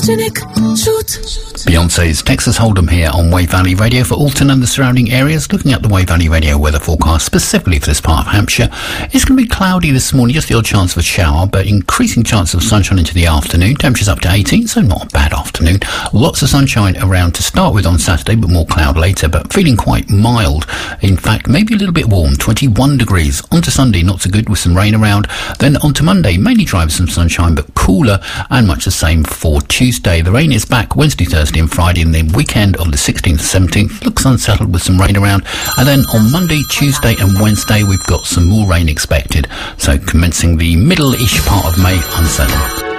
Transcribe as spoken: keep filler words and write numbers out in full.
Beyonce's Texas Hold'em here on Wave Valley Radio for Alton and the surrounding areas. Looking at the Wave Valley Radio weather forecast specifically for this part of Hampshire, it's going to be cloudy this morning, just the odd chance of a shower, but increasing chance of sunshine into the afternoon. Temperatures up to eighteen, so not a bad afternoon. Lots of sunshine around to start with on Saturday, but more cloud later, but feeling quite mild. In fact, maybe a little bit warm, twenty-one degrees. On to Sunday, not so good with some rain around. Then on to Monday, mainly dry with some sunshine, but cooler, and much the same for Tuesday. The rain is back Wednesday, Thursday and Friday, and the weekend of the sixteenth and seventeenth looks unsettled with some rain around. And then on Monday, Tuesday and Wednesday, we've got some more rain expected. So commencing the middle-ish part of May, unsettled.